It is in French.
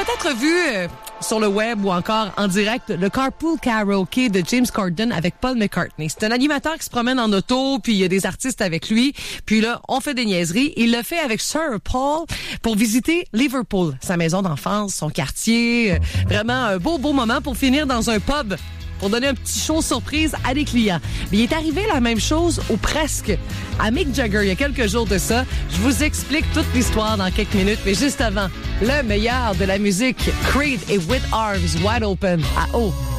peut-être vu sur le web ou encore en direct le Carpool Karaoke de James Corden avec Paul McCartney. C'est un animateur qui se promène en auto, puis il y a des artistes avec lui. Puis là, on fait des niaiseries. Il le fait avec Sir Paul pour visiter Liverpool, sa maison d'enfance, son quartier. Vraiment un beau moment pour finir dans un pub pour donner un petit show surprise à des clients. Mais il est arrivé la même chose, ou presque, à Mick Jagger il y a quelques jours de ça. Je vous explique toute l'histoire dans quelques minutes, mais juste avant, le meilleur de la musique, Creed et With Arms Wide Open à O.